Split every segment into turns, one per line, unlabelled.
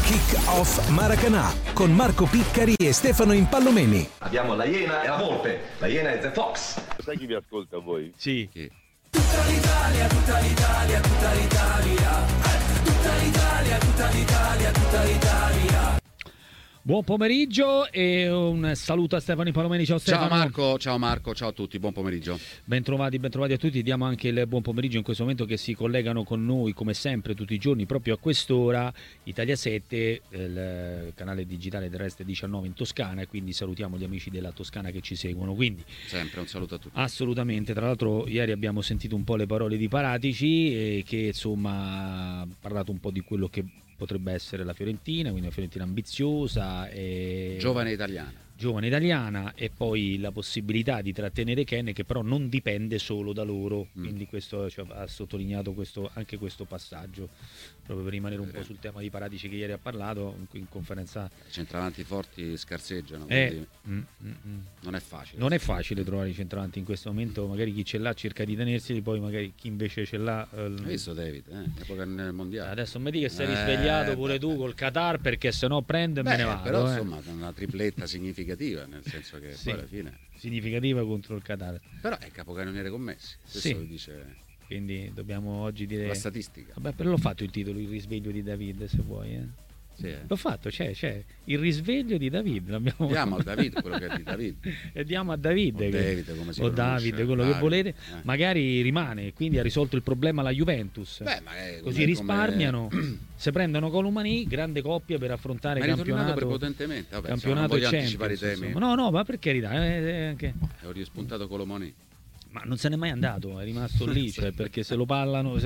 Kick-Off Maracanã con Marco Piccari e Stefano Impallomeni.
Abbiamo la Iena e la Volpe. La Iena è The Fox.
Sai chi vi ascolta a voi?
Sì.
Tutta l'Italia, tutta l'Italia, tutta l'Italia. Tutta l'Italia, tutta l'Italia, tutta l'Italia.
Buon pomeriggio e un saluto a Stefano Impallomeni. Ciao Stefano.
Ciao Marco, ciao a tutti, buon pomeriggio.
Bentrovati a tutti. Diamo anche il buon pomeriggio in questo momento che si collegano con noi come sempre tutti i giorni proprio a quest'ora Italia 7, il canale digitale del Resto 19 in Toscana, e quindi salutiamo gli amici della Toscana che ci seguono. Quindi
sempre un saluto a tutti.
Assolutamente. Tra l'altro ieri abbiamo sentito un po' le parole di Paratici che insomma ha parlato un po' di quello che potrebbe essere la Fiorentina, quindi una Fiorentina ambiziosa e
giovane italiana, e poi la possibilità di trattenere Ken, che però non dipende solo da loro, quindi questo, cioè, ha sottolineato anche questo passaggio, proprio per rimanere un po' sul tema di Paratici che ieri ha parlato in conferenza. Centravanti forti scarseggiano, quindi non è facile
trovare i centravanti in questo momento. Magari chi ce l'ha cerca di tenerseli, poi magari chi invece ce l'ha
hai visto David, epoca nel mondiale.
Adesso mi dici che sei risvegliato pure tu col Qatar, perché sennò prendo e me ne vado,
però insomma una tripletta significativa, nel senso che
sì,
poi alla fine
significativa contro il Qatar,
però è capocannoniere con Messi, questo
sì.
lo dice,
quindi dobbiamo oggi dire
la statistica.
Vabbè, però l'ho fatto il titolo, il risveglio di David, se vuoi,
Sì,
l'ho fatto, c'è il risveglio di David.
Diamo a David quello che è di David.
E diamo a David,
David, come si
o
pronuncia,
David, quello che volete. Magari rimane, quindi ha risolto il problema la Juventus. Così risparmiano, se prendono Colomani, grande coppia per affrontare il campionato
prepotentemente. Vabbè,
campionato e
Champions, i temi.
No, ma per carità,
ho rispuntato Colomani.
Ma non se n'è mai andato, è rimasto lì, cioè, perché se lo passano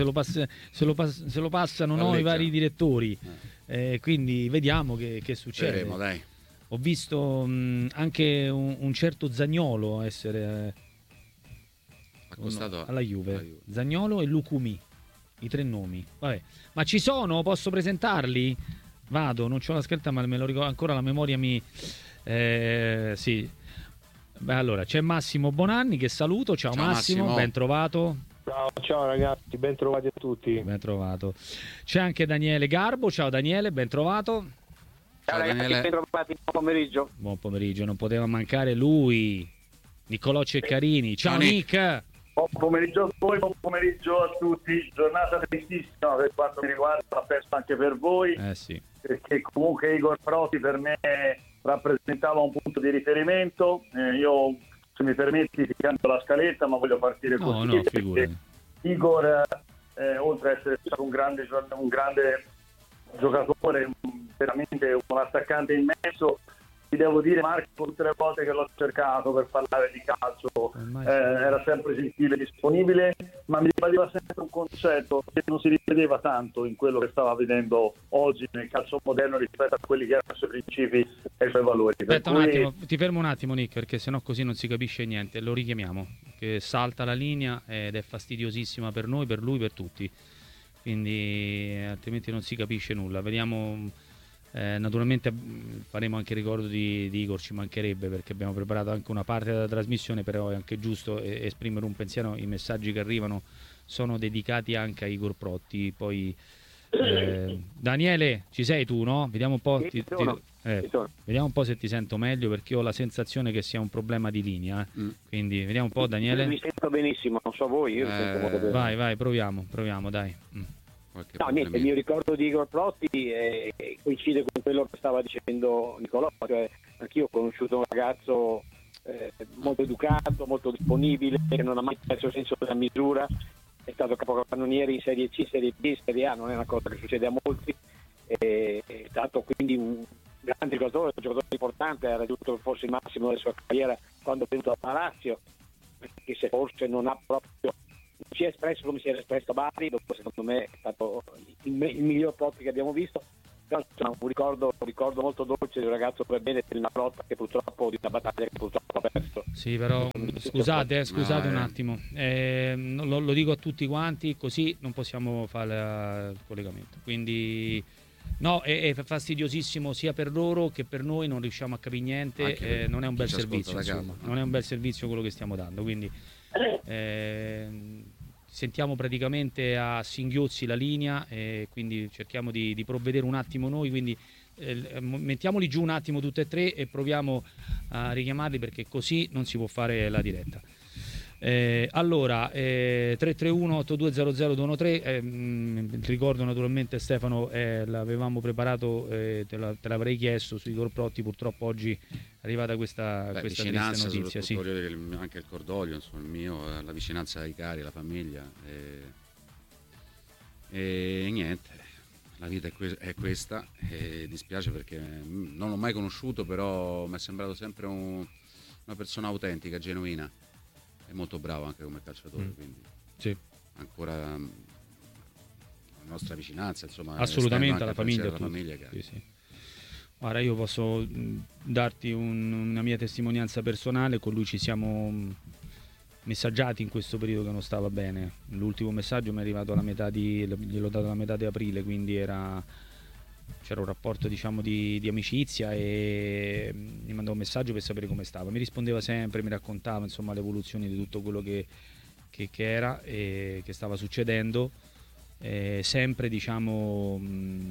i vari direttori. Quindi vediamo che succede.
Vedremo, dai.
Ho visto anche un certo Zaniolo essere
accostato
alla Juve. Zaniolo e Lucumi, i tre nomi. Vabbè. Ma ci sono? Posso presentarli? Vado, non c'ho la scritta, ma me lo ricordo ancora, la memoria mi... sì. Beh, allora c'è Massimo Bonanni che saluto. Ciao Massimo, ben trovato.
Ciao ragazzi, ben trovati a tutti.
Ben trovato. C'è anche Daniele Garbo. Ciao Daniele, ben trovato.
Ciao ragazzi,
Daniele.
ben trovati, buon pomeriggio.
Buon pomeriggio, non poteva mancare lui, Niccolò Ceccarini. Ciao Nick.
Buon pomeriggio a voi, buon pomeriggio a tutti. Giornata tristissima per quanto mi riguarda, la festa anche per voi.
Sì.
Perché comunque Igor Proti per me rappresentava un punto di riferimento. Io, se mi permetti, ti canto la scaletta, ma voglio partire così.
No, figurati.
Igor, oltre ad essere stato un grande giocatore, veramente un attaccante immenso, ti devo dire, Marco, tutte le volte che l'ho cercato per parlare di calcio era sempre gentile e disponibile, ma mi ribadiva sempre un concetto che non si rivedeva tanto in quello che stava vedendo oggi nel calcio moderno rispetto a quelli che erano i suoi principi e i suoi valori.
Aspetta un attimo, ti fermo un attimo Nick, perché sennò così non si capisce niente. Lo richiamiamo, che salta la linea ed è fastidiosissima per noi, per lui, per tutti, quindi altrimenti non si capisce nulla. Vediamo. Naturalmente faremo anche il ricordo di Igor, ci mancherebbe, perché abbiamo preparato anche una parte della trasmissione, però è anche giusto esprimere un pensiero. I messaggi che arrivano sono dedicati anche a Igor Protti. Poi Daniele, ci sei tu, no? Vediamo un po', vediamo un po' se ti sento meglio, perché ho la sensazione che sia un problema di linea, quindi vediamo un po'. Daniele,
mi sento benissimo, non so voi, io mi sento molto bene.
vai, proviamo dai.
No, niente, il mio ricordo di Igor Protti coincide con quello che stava dicendo Niccolò, cioè anch'io ho conosciuto un ragazzo molto educato, molto disponibile, che non ha mai perso il senso della misura, è stato capocannoniere in Serie C, Serie B, Serie A, non è una cosa che succede a molti, è stato quindi un grande giocatore, un giocatore importante, ha raggiunto forse il massimo della sua carriera quando è venuto a Lazio, perché se forse non ha proprio... si è espresso come si era espresso a Bari, dopo secondo me è stato il miglior Protti che abbiamo visto. Però insomma, un ricordo molto dolce di un ragazzo per bene, di una lotta che purtroppo, di una battaglia che purtroppo ha perso.
Sì, però scusate un attimo, lo dico a tutti quanti, così non possiamo fare il collegamento, quindi no, è fastidiosissimo sia per loro che per noi, non riusciamo a capire niente, non è un bel servizio, insomma, non è un bel servizio quello che stiamo dando, quindi sentiamo praticamente a singhiozzi la linea, quindi cerchiamo di provvedere un attimo noi, quindi mettiamoli giù un attimo tutte e tre e proviamo a richiamarli, perché così non si può fare la diretta. Allora 331-8200-213, ricordo naturalmente Stefano, l'avevamo preparato, te l'avrei chiesto sui Gorprotti, purtroppo oggi è arrivata questa triste notizia. Sì.
Voglio dire anche il cordoglio, insomma, il mio, la vicinanza ai cari, alla famiglia, e niente, la vita è questa, e dispiace perché non l'ho mai conosciuto, però mi è sembrato sempre una persona autentica, genuina. È molto bravo anche come calciatore, quindi
sì.
Ancora la nostra vicinanza, insomma,
assolutamente alla
famiglia.
Sì, sì. Guarda, io posso darti una mia testimonianza personale. Con lui ci siamo messaggiati in questo periodo che non stava bene. L'ultimo messaggio mi è arrivato gliel'ho dato alla metà di aprile, quindi c'era un rapporto, diciamo, di amicizia, e mi mandò un messaggio per sapere come stava. Mi rispondeva sempre, mi raccontava, insomma, l'evoluzione di tutto quello che era e che stava succedendo, sempre, diciamo,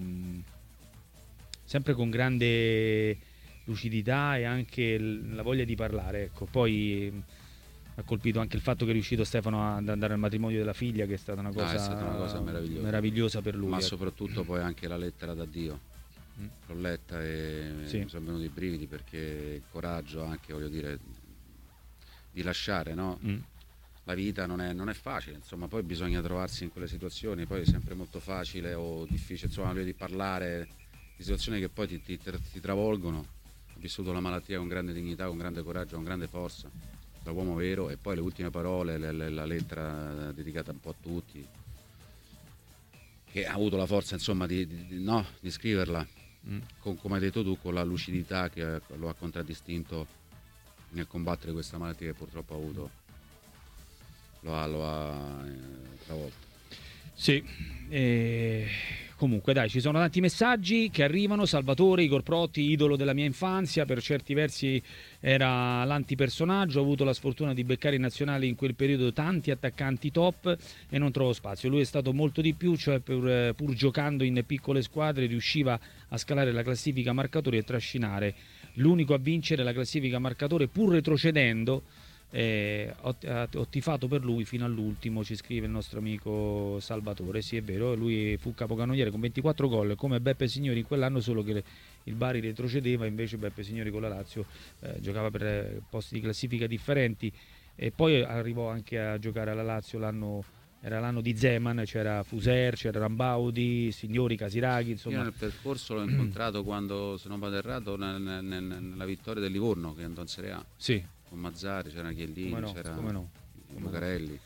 sempre con grande lucidità e anche la voglia di parlare, ecco. Poi ha colpito anche il fatto che è riuscito Stefano ad andare al matrimonio della figlia, che è stata una cosa meravigliosa per lui.
Ma soprattutto poi anche la lettera d'addio. L'ho letta e
sì.
Mi sono venuti i brividi, perché il coraggio anche, voglio dire, di lasciare, no? La vita non è facile, insomma, poi bisogna trovarsi in quelle situazioni, poi è sempre molto facile o difficile, insomma, di parlare di situazioni che poi ti travolgono. Ho vissuto la malattia con grande dignità, con grande coraggio, con grande forza, da uomo vero, e poi le ultime parole, la lettera dedicata un po' a tutti, che ha avuto la forza, insomma, di scriverla, come hai detto tu, con la lucidità che lo ha contraddistinto nel combattere questa malattia che purtroppo ha avuto, lo ha travolto.
Sì, comunque dai, ci sono tanti messaggi che arrivano. Salvatore, Igor Protti, idolo della mia infanzia, per certi versi era l'antipersonaggio, ho avuto la sfortuna di beccare in nazionale in quel periodo tanti attaccanti top e non trovo spazio. Lui è stato molto di più, cioè pur giocando in piccole squadre riusciva a scalare la classifica marcatori e trascinare, l'unico a vincere la classifica marcatore pur retrocedendo. Ho tifato per lui fino all'ultimo, ci scrive il nostro amico Salvatore. Sì, è vero, lui fu capocannoniere con 24 gol come Beppe Signori in quell'anno, solo che il Bari retrocedeva, invece Beppe Signori con la Lazio giocava per posti di classifica differenti, e poi arrivò anche a giocare alla Lazio era l'anno di Zeman, c'era Fuser, c'era Rambaudi, Signori, Casiraghi, insomma.
Io nel percorso l'ho incontrato quando, se non vado errato, nella vittoria del Livorno, che andò in Serie A.
Sì.
Con Mazzari, c'era Chiellini, c'era Lucarelli.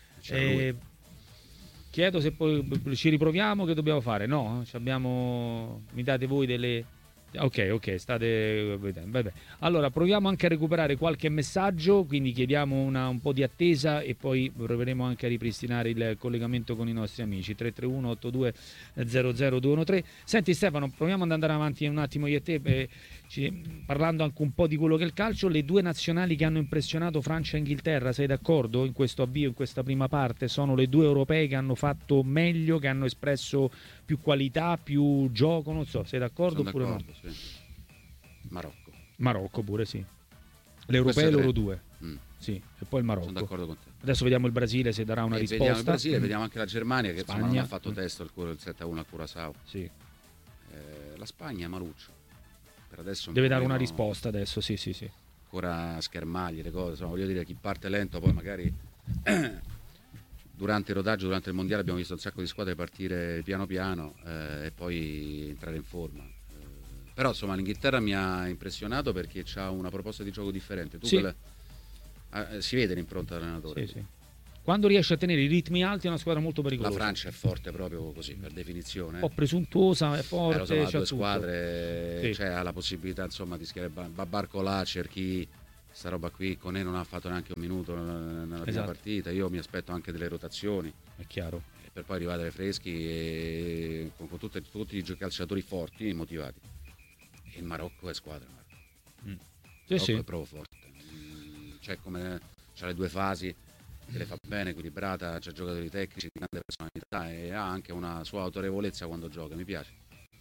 Chiedo se poi ci riproviamo, che dobbiamo fare? No? Mi date voi delle... Ok, state vedendo. Vabbè. Allora proviamo anche a recuperare qualche messaggio, quindi chiediamo un po' di attesa e poi proveremo anche a ripristinare il collegamento con i nostri amici. 331-8200-213. Senti Stefano, proviamo ad andare avanti un attimo io e te, parlando anche un po' di quello che è il calcio. Le due nazionali che hanno impressionato Francia e Inghilterra, sei d'accordo in questo avvio, in questa prima parte? Sono le due europee che hanno fatto meglio, che hanno espresso più qualità, più gioco, non so, sei d'accordo oppure no?
Sì.
Marocco pure, sì. Le europee loro due. Sì, e poi il Marocco.
Sono d'accordo con te.
Adesso vediamo il Brasile se darà una risposta.
Vediamo il Brasile, vediamo anche la Germania che
Spagna.
insomma non ha fatto testo il 7-1 a Curaçao.
Sì.
La Spagna, Maluccio. Per adesso
deve dare una risposta adesso, sì.
Ancora schermagli le cose, insomma, voglio dire, chi parte lento poi magari durante il rodaggio, durante il mondiale abbiamo visto un sacco di squadre partire piano piano e poi entrare in forma. Però insomma l'Inghilterra mi ha impressionato perché ha una proposta di gioco differente. Si vede l'impronta dell'allenatore.
Sì. Quando riesce a tenere i ritmi alti è una squadra molto pericolosa.
La Francia è forte proprio così, per definizione.
Un po' presuntuosa, è forte.
Lo so, due squadre, cioè, ha la possibilità insomma di schierare Barcolà, Cerchi, sta roba qui. Conè non ha fatto neanche un minuto nella prima partita. Io mi aspetto anche delle rotazioni.
È chiaro.
Per poi arrivare freschi e con tutti i calciatori forti e motivati. E il Marocco è squadra. Marocco è proprio forte. Cioè, come c'ha le due fasi. che le fa bene, equilibrata, c'ha giocatori tecnici di grande personalità e ha anche una sua autorevolezza quando gioca, mi piace.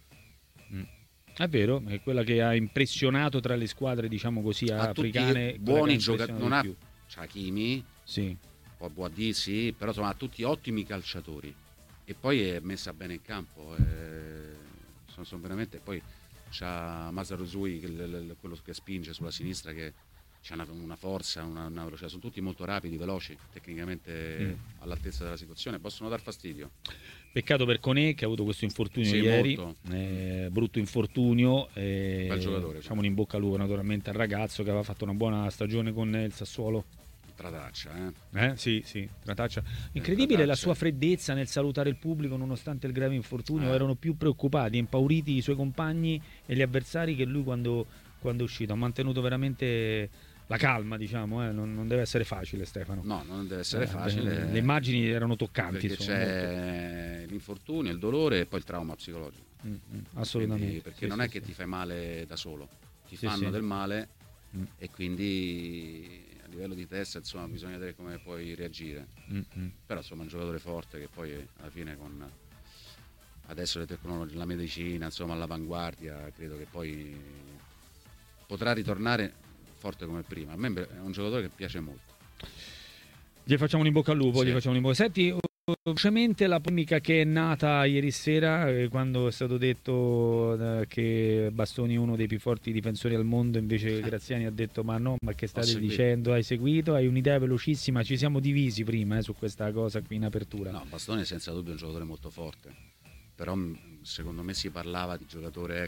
È vero, è quella che ha impressionato tra le squadre, diciamo così, africane.
Buoni giocatori, non ha Hakimi,
sì.
Bouhaddi, sì, però insomma ha tutti ottimi calciatori e poi è messa bene in campo. Sono veramente, poi c'ha Masaru Usui, quello che spinge sulla sinistra, che c'ha una forza, una velocità, sono tutti molto rapidi, veloci, tecnicamente all'altezza della situazione, possono dar fastidio.
Peccato per Koné che ha avuto questo infortunio ieri, brutto infortunio,
bel giocatore,
diciamo un in bocca al lupo naturalmente al ragazzo che aveva fatto una buona stagione con il Sassuolo.
Trataccia,
Sì, Trataccia. Incredibile la sua freddezza nel salutare il pubblico nonostante il grave infortunio, erano più preoccupati, impauriti i suoi compagni e gli avversari che lui quando è uscito. Ha mantenuto veramente la calma, diciamo, non deve essere facile, Stefano.
No, non deve essere facile.
Le immagini erano toccanti.
Perché c'è l'infortunio, il dolore e poi il trauma psicologico.
Assolutamente.
Quindi, perché non è che ti fai male da solo, ti fanno del male e quindi a livello di testa insomma bisogna vedere come puoi reagire. Però insomma è un giocatore forte che poi alla fine con adesso le tecnologie, la medicina, insomma all'avanguardia, credo che poi potrà ritornare forte come prima. A me è un giocatore che piace molto.
Gli facciamo un in bocca al lupo, Senti, velocemente la polemica che è nata ieri sera quando è stato detto che Bastoni è uno dei più forti difensori al mondo, invece Graziani ha detto ma che state dicendo, hai seguito, hai un'idea velocissima, ci siamo divisi prima su questa cosa qui in apertura.
No, Bastoni è senza dubbio un giocatore molto forte, però secondo me si parlava di giocatore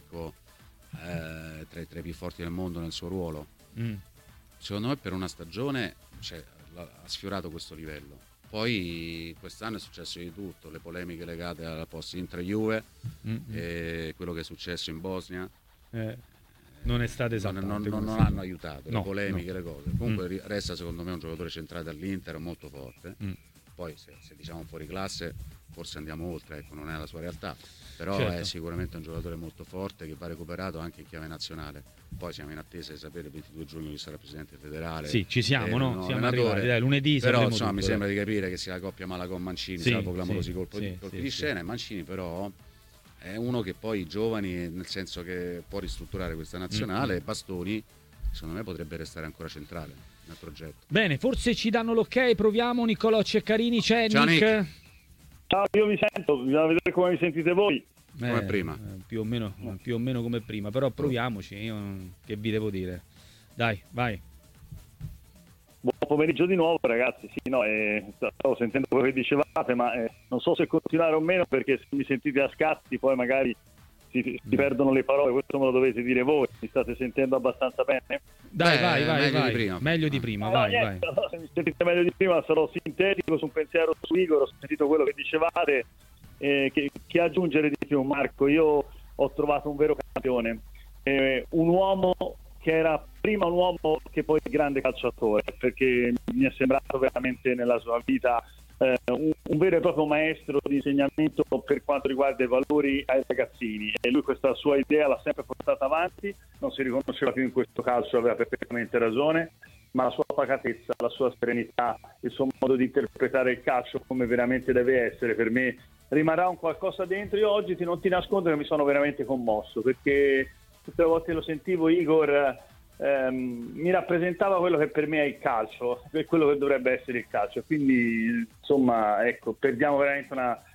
tra i più forti del mondo nel suo ruolo. Secondo me per una stagione ha sfiorato questo livello. Poi quest'anno è successo di tutto, le polemiche legate alla post Inter-Juve e quello che è successo in Bosnia
non è stato esattamente
non hanno aiutato, le polemiche, le cose. Comunque resta secondo me un giocatore centrale all'Inter molto forte. Poi se diciamo fuori classe forse andiamo oltre, ecco, non è la sua realtà, però è sicuramente un giocatore molto forte che va recuperato anche in chiave nazionale. Poi siamo in attesa di sapere il 22 giugno chi sarà presidente federale.
Sì, ci siamo, no? Siamo arrivati, dai, lunedì.
Però insomma mi sembra di capire che sia la coppia Malagom-Mancini, salvo clamorosi colpi di scena. E Mancini però è uno che poi i giovani, nel senso che può ristrutturare questa nazionale, Bastoni secondo me potrebbe restare ancora centrale nel progetto.
Bene, forse ci danno l'ok, proviamo. Niccolò Ceccarini, c'è Nick?
Ciao, io vi sento, bisogna vedere come vi sentite voi.
Come prima.
Più o meno come prima, però proviamoci, io che vi devo dire. Dai, vai.
Buon pomeriggio di nuovo ragazzi, stavo sentendo quello che dicevate, ma non so se continuare o meno, perché se mi sentite a scatti poi magari si perdono le parole, questo me lo dovete dire voi, mi state sentendo abbastanza bene?
Dai, vai.
Di prima.
Meglio di prima, vai.
No, se mi sentite meglio di prima sarò sintetico su un pensiero su Igor, ho sentito quello che dicevate, che aggiungere di più, Marco. Io ho trovato un vero campione, un uomo che era prima un uomo che poi grande calciatore, perché mi è sembrato veramente nella sua vita un vero e proprio maestro di insegnamento per quanto riguarda i valori ai ragazzini, e lui questa sua idea l'ha sempre portata avanti, non si riconosceva più in questo calcio, aveva perfettamente ragione, ma la sua pacatezza, la sua serenità, il suo modo di interpretare il calcio come veramente deve essere, per me rimarrà un qualcosa dentro. Io oggi non ti nascondo che mi sono veramente commosso, perché tutte le volte che lo sentivo Igor mi rappresentava quello che per me è il calcio, quello che dovrebbe essere il calcio, quindi insomma ecco, perdiamo veramente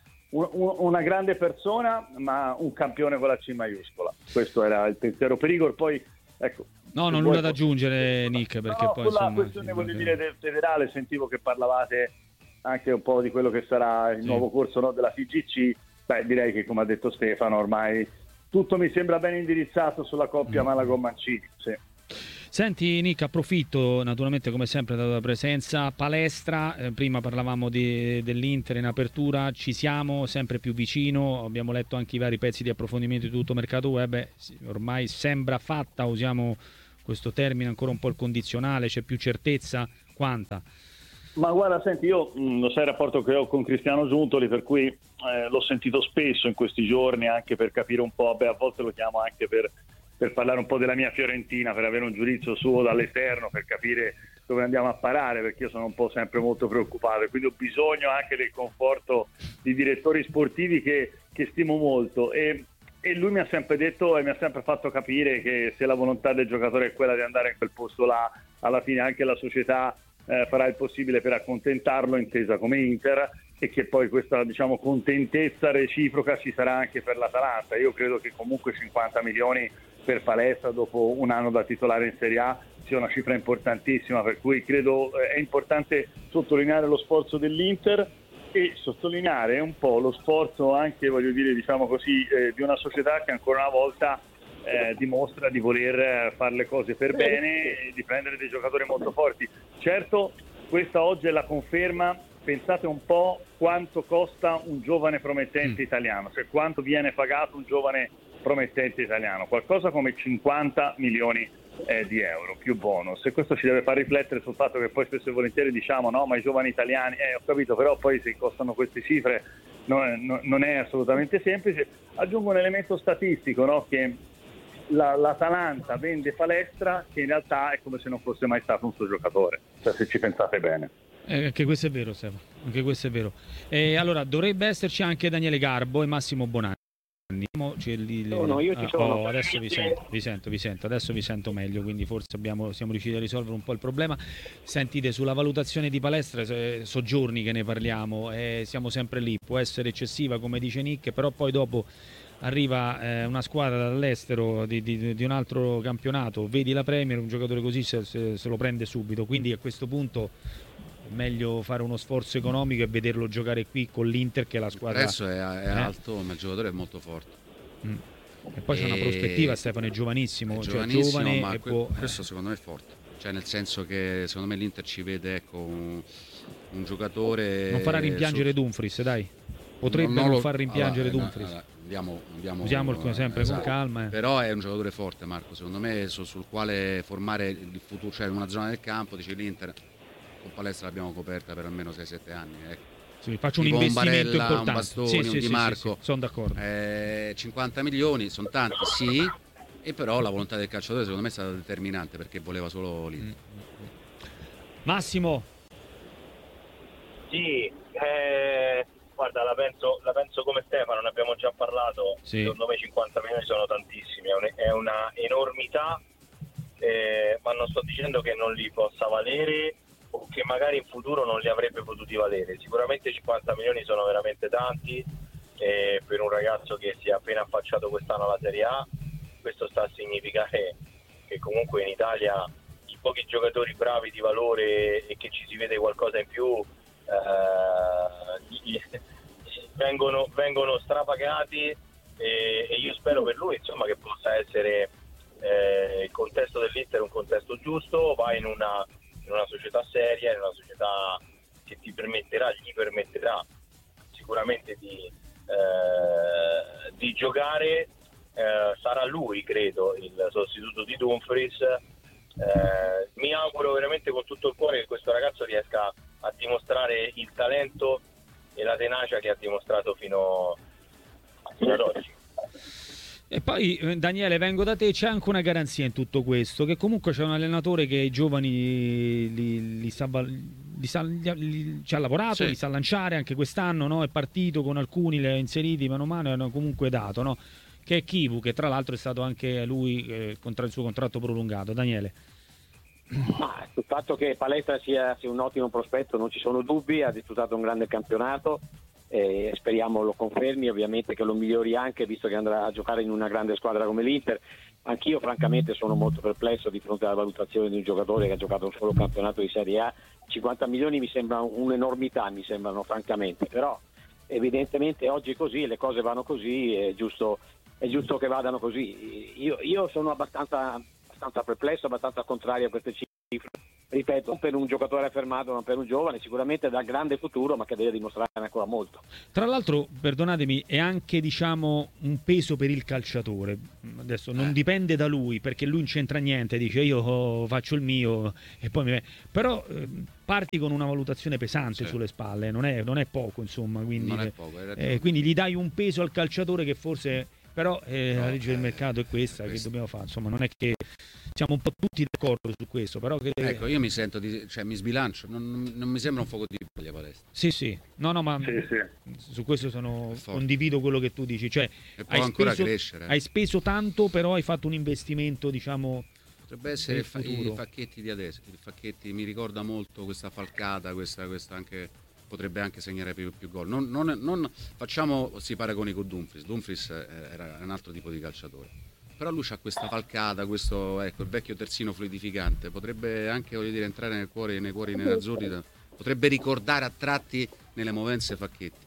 una grande persona, ma un campione con la C maiuscola. Questo era il pensiero per Igor. Poi ecco,
non nulla da aggiungere, Nick, perché
no,
poi
sulla
insomma,
questione voglio dire del federale, sentivo che parlavate anche un po' di quello che sarà il nuovo corso della FIGC. Direi che, come ha detto Stefano, ormai tutto mi sembra ben indirizzato sulla coppia Malagom-Mancini.
Senti Nick, approfitto naturalmente come sempre della tua presenza, palestra, prima parlavamo dell'Inter in apertura, ci siamo sempre più vicino, abbiamo letto anche i vari pezzi di approfondimento di tutto mercato web, ormai sembra fatta, usiamo questo termine ancora un po' il condizionale, c'è più certezza, quanta?
Ma guarda, senti, io lo sai il rapporto che ho con Cristiano Giuntoli, per cui l'ho sentito spesso in questi giorni, anche per capire un po', a volte lo chiamo anche per parlare un po' della mia Fiorentina, per avere un giudizio suo dall'esterno, per capire dove andiamo a parare, perché io sono un po' sempre molto preoccupato e quindi ho bisogno anche del conforto di direttori sportivi che stimo molto, e lui mi ha sempre detto e mi ha sempre fatto capire che se la volontà del giocatore è quella di andare in quel posto là, alla fine anche la società farà il possibile per accontentarlo, intesa come Inter, e che poi questa, diciamo, contentezza reciproca ci sarà anche per l'Atalanta. Io credo che comunque 50 milioni per Palestra dopo un anno da titolare in Serie A sia una cifra importantissima, per cui credo è importante sottolineare lo sforzo dell'Inter e sottolineare un po' lo sforzo anche, voglio dire, diciamo così, di una società che ancora una volta dimostra di voler fare le cose per bene e di prendere dei giocatori molto forti. Certo, questa oggi è la conferma. Pensate un po' quanto costa un giovane promettente italiano, cioè quanto viene pagato un giovane promettente italiano, qualcosa come 50 milioni di euro più bonus, e questo ci deve far riflettere sul fatto che poi spesso e volentieri diciamo no, ma i giovani italiani, ho capito, però poi se costano queste cifre non è assolutamente semplice. Aggiungo un elemento statistico, no? Che l'Atalanta vende Palestra, che in realtà è come se non fosse mai stato un suo giocatore, cioè, se ci pensate bene.
Anche questo è vero, Stefano, anche questo è vero. Allora dovrebbe esserci anche Daniele Garbo e Massimo Bonanni.
No, io ci sono.
Adesso vi sento, adesso vi sento meglio, quindi forse siamo riusciti a risolvere un po' il problema. Sentite, sulla valutazione di Palestra, so giorni che ne parliamo, siamo sempre lì, può essere eccessiva come dice Nick, però poi dopo arriva una squadra dall'estero di un altro campionato, vedi la Premier, un giocatore così se lo prende subito, quindi a questo punto è meglio fare uno sforzo economico e vederlo giocare qui con l'Inter, che è la squadra.
Adesso è alto, ma il giocatore è molto forte.
E poi c'è una prospettiva, Stefano è giovanissimo, giovane,
ma
e
questo secondo me è forte, cioè nel senso che secondo me l'Inter ci vede, ecco, un giocatore.
Non farà rimpiangere Dumfries, dai, potrebbe non far rimpiangere Dumfries. Usiamolo sempre con calma.
Però è un giocatore forte, Marco, secondo me, sul quale formare il futuro, cioè in una zona del campo, dice l'Inter con Palestra l'abbiamo coperta per almeno 6-7 anni, ecco.
Sì, faccio un
Tipo
investimento
un Barella,
importante.
un Bastoni, un Di Marco.
Sono d'accordo.
50 milioni sono tanti, sì, e però la volontà del calciatore secondo me è stata determinante, perché voleva solo l'Inter.
Massimo.
Sì, guarda, la penso come Stefano, ne abbiamo già parlato. Sì. Secondo me 50 milioni sono tantissimi, è una enormità, ma non sto dicendo che non li possa valere o che magari in futuro non li avrebbe potuti valere. Sicuramente 50 milioni sono veramente tanti, per un ragazzo che si è appena affacciato quest'anno alla Serie A. Questo sta a significare che comunque in Italia i pochi giocatori bravi di valore e che ci si vede qualcosa in più vengono strapagati, e io spero per lui, insomma, che possa essere il contesto dell'Inter un contesto giusto, va in una società seria, in una società che gli permetterà sicuramente di giocare. Sarà lui, credo, il sostituto di Dumfries. Mi auguro veramente con tutto il cuore che questo ragazzo riesca a dimostrare il talento e la tenacia che ha dimostrato fino ad oggi.
E poi Daniele, vengo da te, c'è anche una garanzia in tutto questo, che comunque c'è un allenatore che i giovani ci ha lavorato,
sì,
li sa lanciare anche quest'anno, no? È partito con alcuni, li ha inseriti mano a mano e hanno comunque dato, no? Che è Chivu, che tra l'altro è stato anche lui contro il suo contratto prolungato. Daniele.
Ma sul fatto che Palestra sia un ottimo prospetto non ci sono dubbi, ha disputato un grande campionato, speriamo lo confermi, ovviamente che lo migliori anche, visto che andrà a giocare in una grande squadra come l'Inter. Anch'io francamente sono molto perplesso di fronte alla valutazione di un giocatore che ha giocato un solo campionato di Serie A. 50 milioni mi sembra un'enormità, mi sembrano francamente, però evidentemente oggi è così, le cose vanno così, è giusto che vadano così. Io sono abbastanza perplesso, abbastanza contrario a queste cifre, ripeto, per un giocatore affermato, ma per un giovane sicuramente da grande futuro, ma che deve dimostrare ancora molto.
Tra l'altro, perdonatemi, è anche, diciamo, un peso per il calciatore. Adesso non dipende da lui, perché lui non c'entra niente, dice io faccio il mio e poi però parti con una valutazione pesante sulle spalle, non è poco, insomma, quindi
non è poco,
quindi gli dai un peso al calciatore che forse, però la legge del mercato è questa che dobbiamo fare, insomma, non è che siamo un po' tutti d'accordo su questo, però
ecco, io mi sento mi sbilancio, non mi sembra un fuoco di paglia Palestra.
Sì, no, ma su questo condivido quello che tu dici, cioè
e può ancora crescere.
Hai speso tanto, però hai fatto un investimento, diciamo.
Potrebbe essere i Facchetti di adesso, mi ricorda molto questa falcata, questa anche potrebbe anche segnare più gol. Non facciamo si paragoni con Dumfries era un altro tipo di calciatore. Però lui c'ha questa falcata, questo il vecchio terzino fluidificante, potrebbe anche entrare nei cuori nerazzurri, potrebbe ricordare a tratti nelle movenze Facchetti.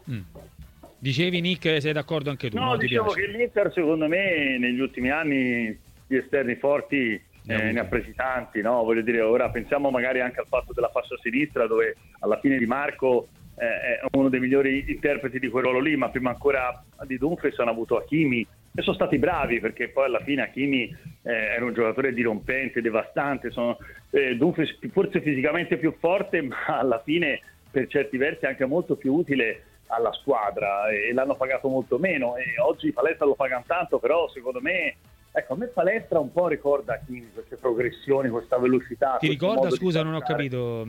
Dicevi Nick, sei d'accordo anche tu?
No, dicevo che l'Inter secondo me negli ultimi anni gli esterni forti ne ha presi tanti, no? Voglio dire, ora pensiamo magari anche al fatto della fascia sinistra, dove alla fine Di Marco è uno dei migliori interpreti di quel ruolo lì, ma prima ancora di Dumfries hanno avuto Hakimi e sono stati bravi, perché poi alla fine Hakimi era un giocatore dirompente, devastante. Dumfries forse fisicamente più forte, ma alla fine per certi versi anche molto più utile alla squadra, e l'hanno pagato molto meno, e oggi Palestra lo pagano tanto, però secondo me, ecco, a me Palestra un po' ricorda Hakimi, queste progressioni, questa velocità.
Ti ricorda, scusa, non ho capito.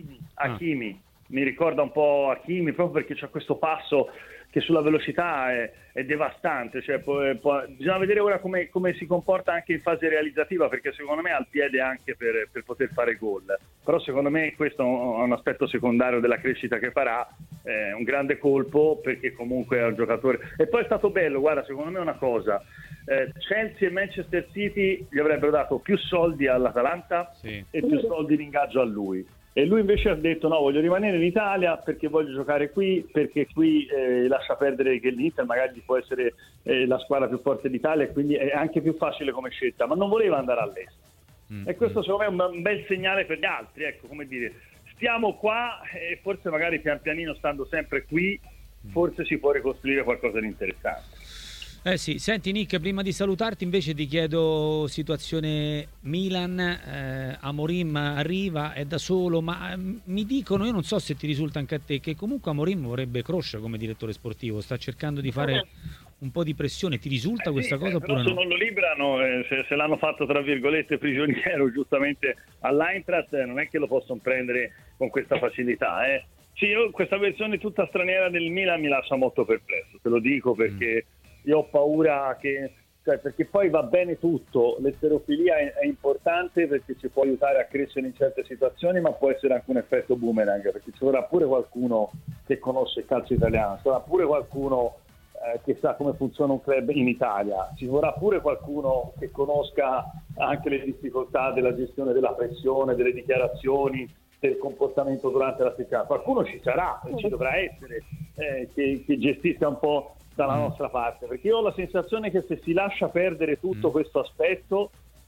Hakimi, mi ricorda un po' Hakimi, proprio perché c'ha questo passo che sulla velocità è devastante, cioè bisogna vedere ora come si comporta anche in fase realizzativa, perché secondo me ha il piede anche per poter fare gol, però secondo me questo è un aspetto secondario della crescita che farà, un grande colpo, perché comunque è un giocatore. E poi è stato bello, guarda, secondo me una cosa, Chelsea e Manchester City gli avrebbero dato più soldi all'Atalanta e più soldi in ingaggio a lui. E lui invece ha detto no, voglio rimanere in Italia perché voglio giocare qui, perché qui lascia perdere che l'Inter magari può essere la squadra più forte d'Italia, e quindi è anche più facile come scelta, ma non voleva andare all'estero. E questo secondo me è un bel segnale per gli altri, ecco, come dire, stiamo qua e forse magari pian pianino, stando sempre qui, forse si può ricostruire qualcosa di interessante.
Sì, senti Nick, prima di salutarti invece ti chiedo situazione Milan, Amorim arriva, è da solo, ma mi dicono, io non so se ti risulta anche a te, che comunque Amorim vorrebbe crescere come direttore sportivo, sta cercando di fare un po' di pressione, ti risulta questa cosa oppure no?
Se non lo liberano, se l'hanno fatto tra virgolette prigioniero giustamente all'Eintracht, non è che lo possono prendere con questa facilità. Sì, io questa versione tutta straniera del Milan mi lascia molto perplesso, te lo dico perché io ho paura perché poi va bene tutto, l'esterofilia è importante perché ci può aiutare a crescere in certe situazioni, ma può essere anche un effetto boomerang, perché ci vorrà pure qualcuno che conosce il calcio italiano, ci vorrà pure qualcuno che sa come funziona un club in Italia, ci vorrà pure qualcuno che conosca anche le difficoltà della gestione della pressione, delle dichiarazioni, del comportamento durante la settimana. Qualcuno ci sarà, ci dovrà essere, che gestisca un po' dalla nostra parte, perché io ho la sensazione che se si lascia perdere tutto questo aspetto,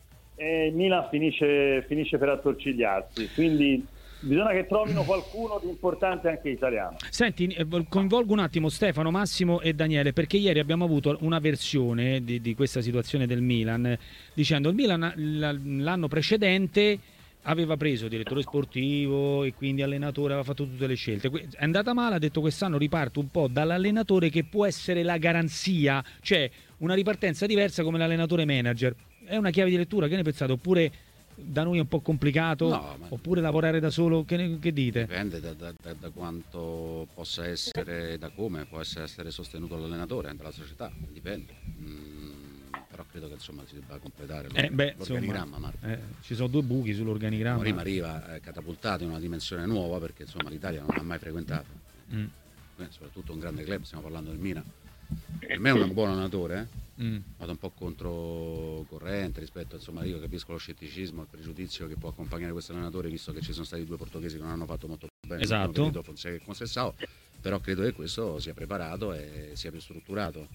Milan finisce per attorcigliarsi, quindi bisogna che trovino qualcuno di importante anche italiano.
Senti, coinvolgo un attimo Stefano, Massimo e Daniele, perché ieri abbiamo avuto una versione di questa situazione del Milan, dicendo il Milan l'anno precedente aveva preso direttore sportivo e quindi allenatore, aveva fatto tutte le scelte. È andata male, ha detto quest'anno riparto un po' dall'allenatore che può essere la garanzia, cioè una ripartenza diversa come l'allenatore manager. È una chiave di lettura, che ne pensate? Oppure da noi è un po' complicato? No, oppure lavorare da solo? Che dite?
Dipende da quanto possa essere, da come può essere sostenuto l'allenatore, dalla società, dipende. Però credo che insomma si debba completare l'organigramma, Marco.
Ci sono due buchi sull'organigramma.
Prima arriva catapultato in una dimensione nuova, perché insomma l'Italia non l'ha mai frequentato. Soprattutto un grande club, stiamo parlando del Milan. Per me è un buon allenatore, vado un po' controcorrente rispetto, insomma, io capisco lo scetticismo, il pregiudizio che può accompagnare questo allenatore, visto che ci sono stati due portoghesi che non hanno fatto molto bene,
esatto,
Fonseca e Conceição, però credo che questo sia preparato e sia più strutturato.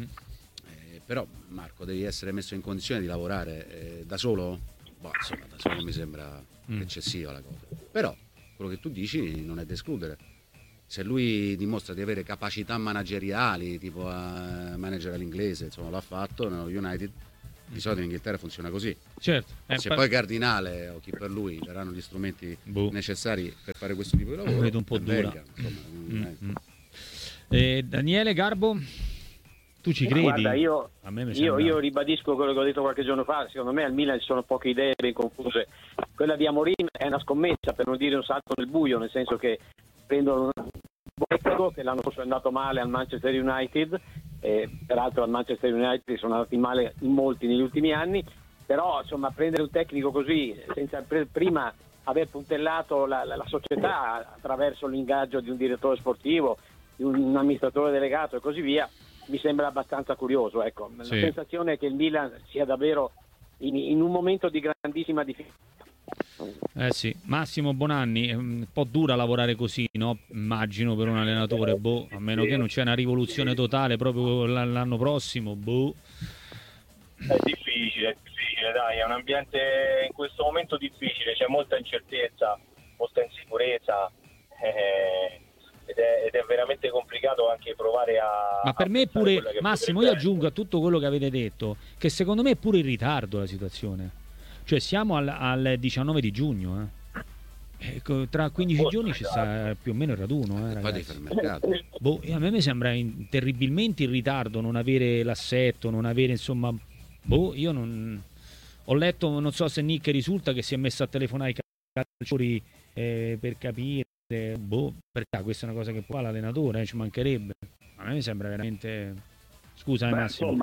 Però Marco, devi essere messo in condizione di lavorare da solo? Insomma, da solo mi sembra eccessiva la cosa. Però quello che tu dici non è da escludere. Se lui dimostra di avere capacità manageriali, tipo a manager all'inglese, insomma l'ha fatto nello United, di solito in Inghilterra funziona così.
Certo.
Se poi Cardinale o chi per lui daranno gli strumenti necessari per fare questo tipo di lavoro,
vedo un po' dura. Daniele Garbo? Tu ci credi?
Guarda, io ribadisco quello che ho detto qualche giorno fa. Secondo me al Milan ci sono poche idee ben confuse. Quella di Amorim è una scommessa, per non dire un salto nel buio, nel senso che prendono Boecko, che l'anno scorso è andato male al Manchester United, peraltro al Manchester United sono andati male in molti negli ultimi anni, però insomma prendere un tecnico così senza prima aver puntellato la società attraverso l'ingaggio di un direttore sportivo, di un amministratore delegato e così via, mi sembra abbastanza curioso, ecco. La sensazione è che il Milan sia davvero in un momento di grandissima difficoltà.
Sì, Massimo Bonanni, è un po' dura lavorare così, no? Immagino per un allenatore, a meno che non c'è una rivoluzione totale proprio l'anno prossimo,
È difficile, dai, è un ambiente in questo momento difficile, c'è molta incertezza, molta insicurezza, ed è veramente complicato anche provare a...
Ma per me pure, Massimo, io aggiungo a tutto quello che avete detto, che secondo me è pure in ritardo la situazione. Cioè siamo al 19 di giugno, tra 15 giorni ci sta più o meno il raduno, ragazzi. A me mi sembra terribilmente in ritardo non avere l'assetto, non avere insomma... io non... Ho letto, non so se Nick risulta, che si è messo a telefonare ai calciatori per capire... perché questa è una cosa che può fare l'allenatore, ci mancherebbe. A me mi sembra veramente... Scusa, Massimo.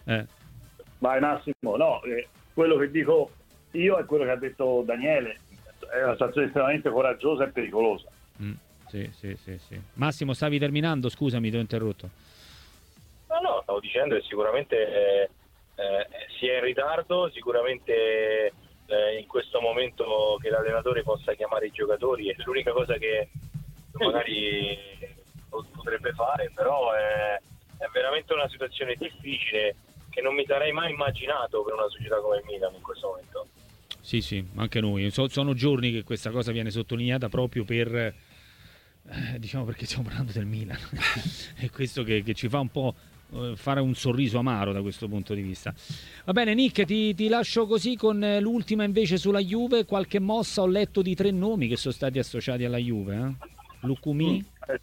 Vai Massimo, no, quello che dico io è quello che ha detto Daniele, è una situazione estremamente coraggiosa e pericolosa.
Sì. Massimo, stavi terminando? Scusami, ti ho interrotto.
No, stavo dicendo che sicuramente si è in ritardo, sicuramente in questo momento che l'allenatore possa chiamare i giocatori è l'unica cosa che magari potrebbe fare, però è veramente una situazione difficile che non mi sarei mai immaginato per una società come il Milan in questo momento.
Sì, anche noi. Sono giorni che questa cosa viene sottolineata proprio per diciamo perché stiamo parlando del Milan. È questo che ci fa un po' fare un sorriso amaro da questo punto di vista. Va bene Nick, ti lascio così con l'ultima invece sulla Juve. Qualche mossa, ho letto di 3 nomi che sono stati associati alla Juve, Lucumí,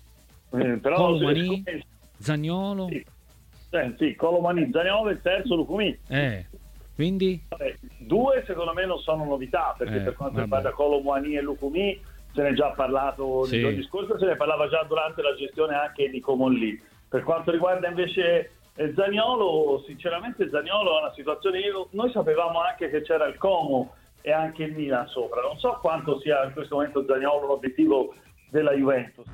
Colomani, Zaniolo.
Sì, Colomani, Zaniolo e il terzo Lucumí.
Quindi?
2 secondo me non sono novità, perché per quanto riguarda Colomani e Lucumí se ne è già parlato nei giorni scorsi, se ne parlava già durante la gestione anche di Comolli. Per quanto riguarda invece Zaniolo, sinceramente Zaniolo è una situazione, noi sapevamo anche che c'era il Como e anche il Milan sopra, non so quanto sia in questo momento Zaniolo l'obiettivo della Juventus.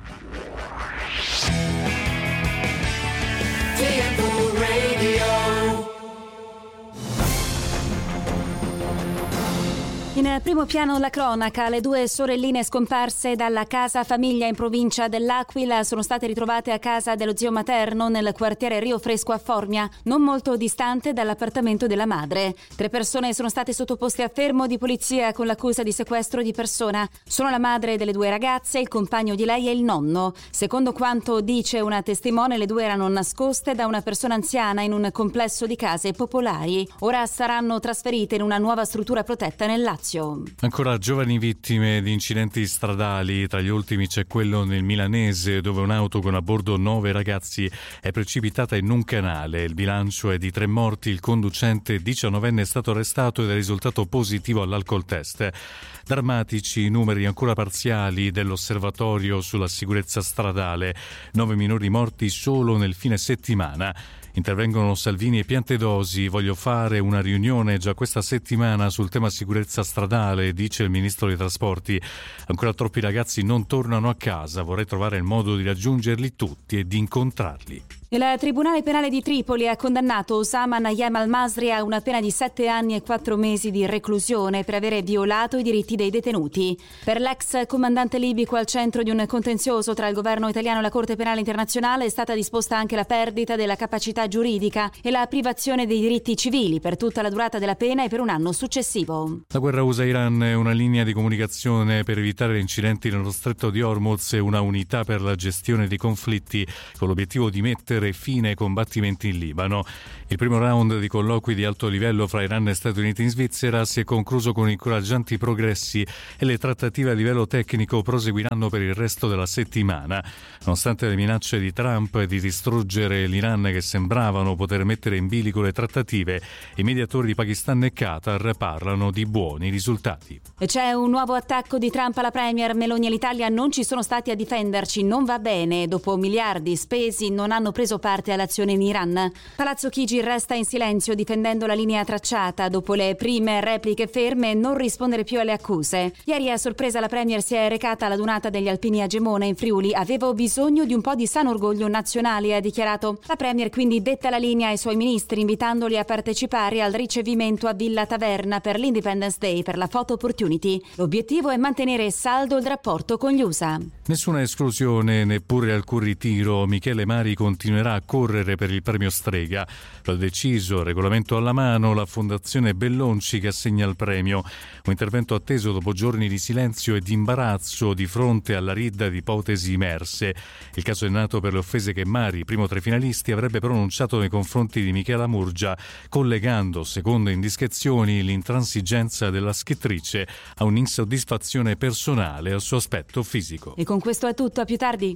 In primo piano la cronaca, le 2 sorelline scomparse dalla casa famiglia in provincia dell'Aquila sono state ritrovate a casa dello zio materno nel quartiere Rio Fresco a Formia, non molto distante dall'appartamento della madre. 3 persone sono state sottoposte a fermo di polizia con l'accusa di sequestro di persona. Sono la madre delle 2 ragazze, il compagno di lei e il nonno. Secondo quanto dice una testimone, le 2 erano nascoste da una persona anziana in un complesso di case popolari. Ora saranno trasferite in una nuova struttura protetta nel Lazio.
Ancora giovani vittime di incidenti stradali, tra gli ultimi c'è quello nel Milanese dove un'auto con a bordo 9 ragazzi è precipitata in un canale. Il bilancio è di 3 morti, il conducente 19enne è stato arrestato ed è risultato positivo all'alcol test. Drammatici i numeri ancora parziali dell'osservatorio sulla sicurezza stradale, 9 minori morti solo nel fine settimana. Intervengono Salvini e Piantedosi. Voglio fare una riunione già questa settimana sul tema sicurezza stradale, dice il ministro dei trasporti. Ancora troppi ragazzi non tornano a casa, vorrei trovare il modo di raggiungerli tutti e di incontrarli.
Il Tribunale Penale di Tripoli ha condannato Osama Nayem al-Masri a una pena di 7 anni e 4 mesi di reclusione per avere violato i diritti dei detenuti. Per l'ex comandante libico al centro di un contenzioso tra il governo italiano e la Corte Penale Internazionale è stata disposta anche la perdita della capacità giuridica e la privazione dei diritti civili per tutta la durata della pena e per un anno successivo.
La guerra USA-Iran è una linea di comunicazione per evitare incidenti nello stretto di Hormuz e una unità per la gestione dei conflitti con l'obiettivo di mettere mettere fine ai combattimenti in Libano. Il primo round di colloqui di alto livello fra Iran e Stati Uniti in Svizzera si è concluso con incoraggianti progressi e le trattative a livello tecnico proseguiranno per il resto della settimana. Nonostante le minacce di Trump di distruggere l'Iran che sembravano poter mettere in bilico le trattative, i mediatori di Pakistan e Qatar parlano di buoni risultati.
C'è un nuovo attacco di Trump alla premier Meloni e l'Italia non ci sono stati a difenderci, non va bene. Dopo miliardi spesi non hanno preso parte all'azione in Iran. Palazzo Chigi resta in silenzio difendendo la linea tracciata. Dopo le prime repliche ferme, non rispondere più alle accuse. Ieri a sorpresa la premier si è recata alla dunata degli Alpini a Gemona in Friuli. Avevo bisogno di un po' di sano orgoglio nazionale, ha dichiarato. La premier quindi detta la linea ai suoi ministri invitandoli a partecipare al ricevimento a Villa Taverna per l'Independence Day per la Photo Opportunity. L'obiettivo è mantenere saldo il rapporto con gli USA.
Nessuna esclusione, neppure alcun ritiro. Michele Mari continuerà a correre per il premio Strega. Lo ha deciso, regolamento alla mano, la Fondazione Bellonci che assegna il premio. Un intervento atteso dopo giorni di silenzio e di imbarazzo di fronte alla ridda di ipotesi emerse. Il caso è nato per le offese che Mari, primo tra i finalisti, avrebbe pronunciato nei confronti di Michela Murgia, collegando, secondo indiscrezioni, l'intransigenza della scrittrice a un'insoddisfazione personale al suo aspetto fisico.
E con questo è tutto, a più tardi.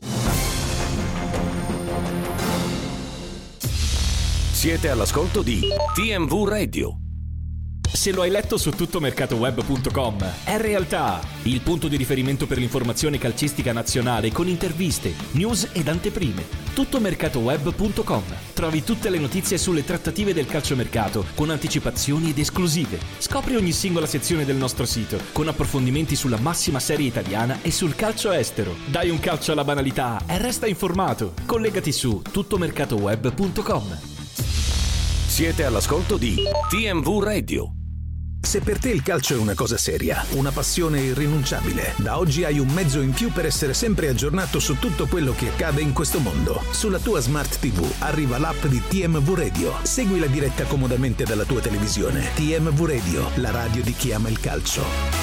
Siete all'ascolto di TMV Radio. Se lo hai letto su tuttomercatoweb.com, è realtà. Il punto di riferimento per l'informazione calcistica nazionale con interviste, news ed anteprime. Tuttomercatoweb.com. Trovi tutte le notizie sulle trattative del calciomercato con anticipazioni ed esclusive. Scopri ogni singola sezione del nostro sito con approfondimenti sulla massima serie italiana e sul calcio estero. Dai un calcio alla banalità e resta informato. Collegati su tuttomercatoweb.com. Siete all'ascolto di TMV Radio.
Se per te il calcio è una cosa seria, una passione irrinunciabile, da oggi hai un mezzo in più per essere sempre aggiornato su tutto quello che accade in questo mondo. Sulla tua Smart TV arriva l'app di TMV Radio. Segui la diretta comodamente dalla tua televisione. TMV Radio, la radio di chi ama il calcio.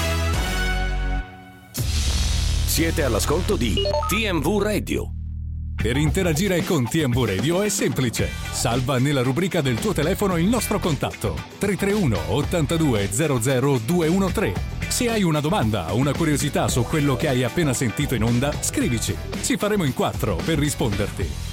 Siete all'ascolto di TMV Radio.
Per interagire con TMV Radio è semplice. Salva nella rubrica del tuo telefono il nostro contatto 331 82 00 213. Se hai una domanda o una curiosità su quello che hai appena sentito in onda, scrivici. Ci faremo in 4 per risponderti.